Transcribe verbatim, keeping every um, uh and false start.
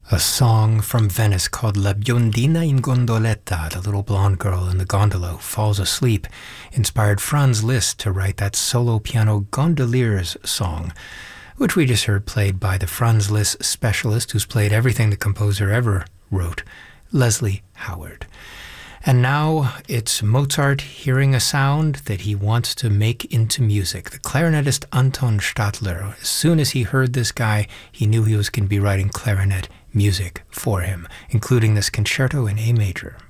A song from Venice called La Biondina in Gondoletta, the little blonde girl in the gondola who falls asleep, inspired Franz Liszt to write that solo piano Gondoliers song, which we just heard played by the Franz Liszt specialist who's played everything the composer ever wrote, Leslie Howard. And now it's Mozart hearing a sound that he wants to make into music. The clarinetist Anton Stadler, as soon as he heard this guy, he knew he was going to be writing clarinet music for him, including this concerto in A major.